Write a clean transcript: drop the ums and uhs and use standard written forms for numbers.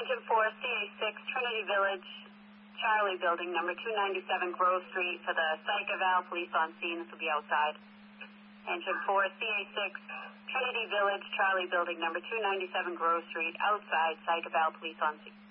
Engine 4, CA6, Trinity Village, Charlie Building, number 297 Grove Street for the psych eval. Police on scene. This will be outside. Engine 4, CA6, Trinity Village, Charlie Building, number 297 Grove Street, outside, psych eval. Police on scene.